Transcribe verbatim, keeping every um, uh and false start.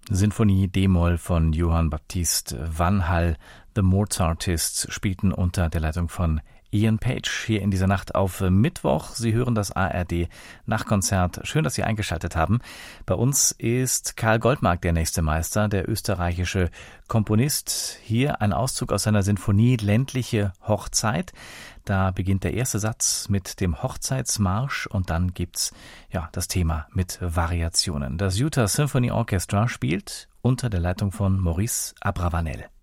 Sinfonie D-Moll von Johann Baptist Vanhall. The Mozartists spielten unter der Leitung von Ian Page hier in dieser Nacht auf Mittwoch. Sie hören das A R D Nachtkonzert. Schön, dass Sie eingeschaltet haben. Bei uns ist Karl Goldmark der nächste Meister, der österreichische Komponist. Hier ein Auszug aus seiner Sinfonie Ländliche Hochzeit. Da beginnt der erste Satz mit dem Hochzeitsmarsch und dann gibt's ja das Thema mit Variationen. Das Utah Symphony Orchestra spielt unter der Leitung von Maurice Abravanel.